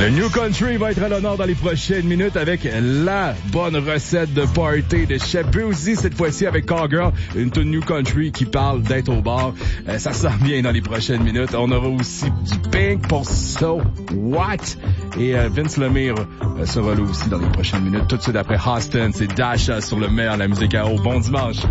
Le New Country va être à l'honneur dans les prochaines minutes avec la bonne recette de party de Chef Boozy, cette fois-ci avec Cowgirl, une tune New Country qui parle d'être au bar. Ça sent bien dans les prochaines minutes. On aura aussi du Pink pour So What? Et Vince Lemire sera là aussi dans les prochaines minutes. Tout de suite après Austin, c'est Dasha sur le meilleur de la musique à eau. Bon dimanche.